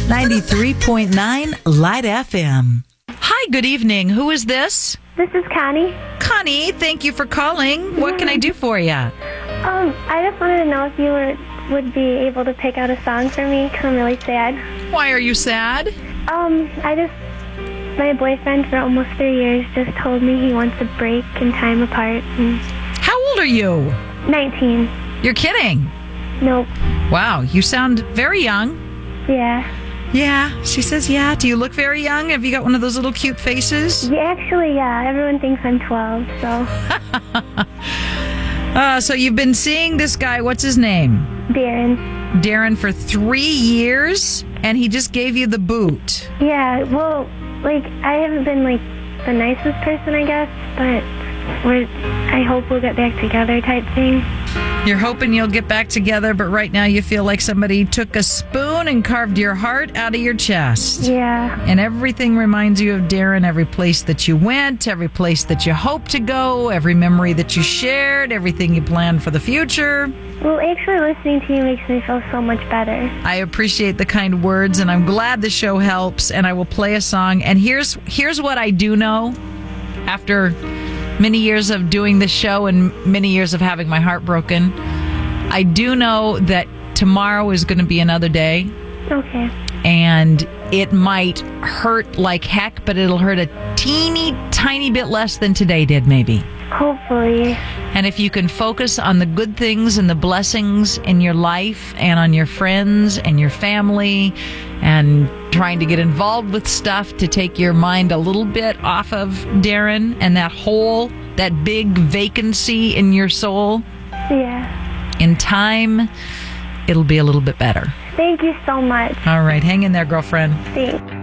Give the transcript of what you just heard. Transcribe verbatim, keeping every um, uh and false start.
ninety-three point nine Light F M. Hi, good evening. Who is this? This is Connie. Connie, thank you for calling. What can I do for you? Um, I just wanted to know if you were would be able to pick out a song for me because I'm really sad. Why are you sad? Um, I just, my boyfriend for almost three years just told me he wants a break and time apart. And How old are you? nineteen. You're kidding. Nope. Wow, you sound very young. Yeah. Yeah, she says yeah. Do you look very young? Have you got one of those little cute faces? Yeah, actually, yeah. Everyone thinks I'm twelve, so. uh, so you've been seeing this guy, what's his name? Darren. Darren for three years, and he just gave you the boot. Yeah, well, like, I haven't been, like, the nicest person, I guess, but we're, I hope we'll get back together type thing. You're hoping you'll get back together, but right now you feel like somebody took a spoon and carved your heart out of your chest. Yeah. And everything reminds you of Darren, every place that you went, every place that you hope to go, every memory that you shared, everything you planned for the future. Well, actually listening to you makes me feel so much better. I appreciate the kind words, and I'm glad the show helps, and I will play a song. And here's here's what I do know after many years of doing this show and many years of having my heart broken. I do know that tomorrow is going to be another day. Okay. And it might hurt like heck, but it'll hurt a teeny tiny bit less than today did, maybe. Hopefully. And if you can focus on the good things and the blessings in your life and on your friends and your family and trying to get involved with stuff to take your mind a little bit off of Darren and that hole, that big vacancy in your soul, Yeah. in time, it'll be a little bit better. Thank you so much. All right, hang in there, girlfriend. Thanks.